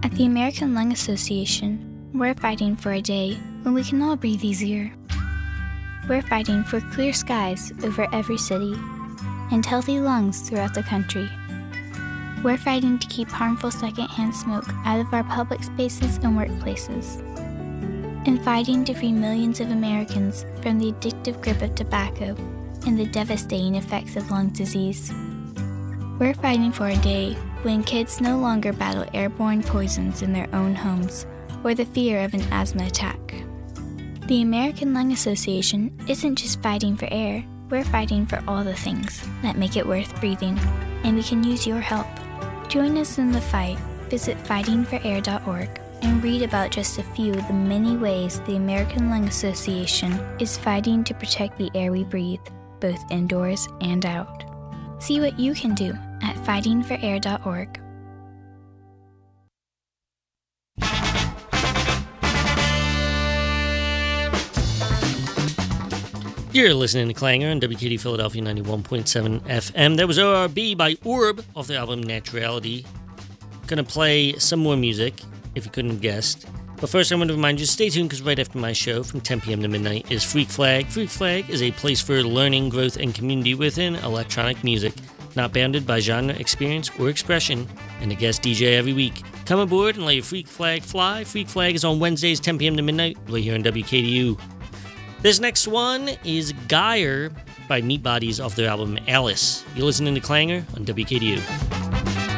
At the American Lung Association, we're fighting for a day when we can all breathe easier. We're fighting for clear skies over every city and healthy lungs throughout the country. We're fighting to keep harmful secondhand smoke out of our public spaces and workplaces, and fighting to free millions of Americans from the addictive grip of tobacco and the devastating effects of lung disease. We're fighting for a day when kids no longer battle airborne poisons in their own homes or the fear of an asthma attack. The American Lung Association isn't just fighting for air, we're fighting for all the things that make it worth breathing, and we can use your help. Join us in the fight. Visit fightingforair.org and read about just a few of the many ways the American Lung Association is fighting to protect the air we breathe, both indoors and out. See what you can do at fightingforair.org. You're listening to Clanger on WKD Philadelphia 91.7 FM. That was ORB by Orb off the album Naturality. Gonna play some more music, if you couldn't have guessed. But first, I want to remind you, stay tuned, because right after my show, from 10 p.m. to midnight, is Freak Flag. Freak Flag is a place for learning, growth, and community within electronic music, not bounded by genre, experience, or expression, and a guest DJ every week. Come aboard and let your Freak Flag fly. Freak Flag is on Wednesdays, 10 p.m. to midnight, right here on WKDU. This next one is Geyer by Meat Bodies off their album Alice. You're listening to Clanger on WKDU.